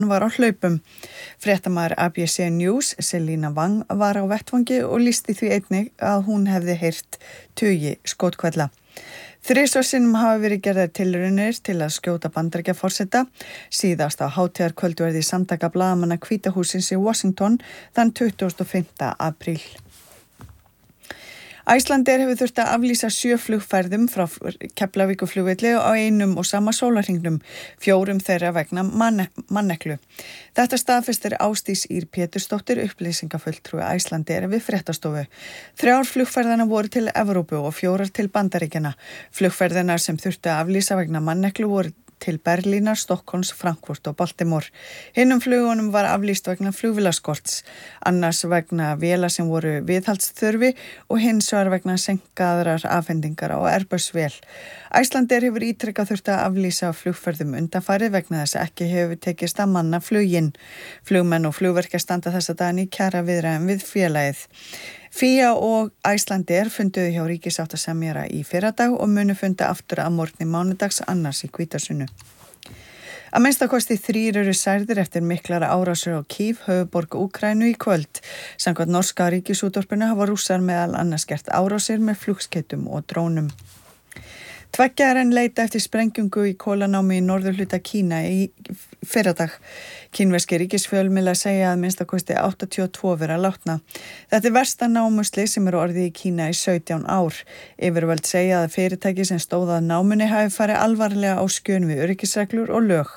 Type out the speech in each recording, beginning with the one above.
var á hlaupum. Fréttamaður ABC News, Selina Wang, var á vettvangi og lýsti því einnig að hún hefði heyrt tugi skothvella. Þrisvar sinnum hafa verið gerðar tilraunir til að skjóta Bandaríkjaforseta. Síðast á hátíðarkvöldverði samtaka blaðamanna Hvíta hússins í Washington þann 25. apríl. Icelandair hefur þurft að aflýsa 7 flugferðum frá Keflavíkurflugvelli á einum og sama sólarhringnum, 4 þeirra vegna manneklu. Þetta staðfestir Ásdís Ýr Pétursdóttir, upplýsingafulltrúi Icelandair við fréttastofu. 3 flugferðana voru til Evrópu og 4 til Bandaríkjanna. Flugferðina sem þurftu að aflýsa vegna manneklu voru til Berlínar, Stokkólms, Frankfurt og Baltimore. Hinum flugunum var aflýst vegna flugvélaskorts, annars vegna véla sem voru viðhaldsþurfi og hins var vegna seinkaðrar afhendingar á Airbus-vél. Icelandair hefur ítrekað þurft að aflýsa flugferðum undanfarið vegna þess að ekki hefur tekist að manna fluginn. Flugmenn og flugverkjar standa þessa daginn í kjaraviðræðum við félagið. FÍA og Icelandair funduðu hjá ríkissáttasemjara í fyrradag og munu funda aftur að morgni mánudags annars í Hvítasunnu. Að minnstakosti 3 eru særðir eftir miklar árásir á Kyiv, höfuðborg Úkraínu í kvöld. Samkvæmt norska ríkisútvarpinu hafa Rússar meðal annars gert árásir með flugskeytum og drónum. 2 er enn leita eftir sprengingu í kolanámi í norðurhluta Kína í fyrradag. Kínverskir ríkisfjölmiðlar segja að minnstakosti 82 vera látna. Þetta er versta námuslys sem eru orðið í Kína í 17 ár. Yfirvöld segja að fyrirtæki sem stóð að námunni hafi farið alvarlega á skjön við öryggisreglur og lög.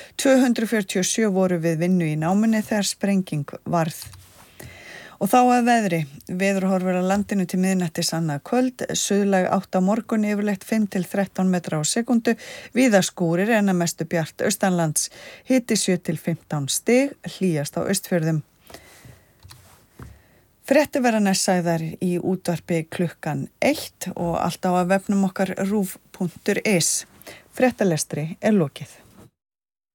247 voru við vinnu í námunni þegar sprenging varð. Og þá að veðri. Veðurhorfur á landinu til miðnættis annað kvöld, suðlæg 8 á morgun, yfirleitt 5 til 13 metra á sekundu, víða skúrir en að mestu bjart austanlands. Hiti 7 til 15 stig, hlýjast á Austfjörðum. Fréttir verða næst sagðar í útvarpi klukkan 1 og allt á að vefnum okkar rúv.is. Fréttalestri er lokið.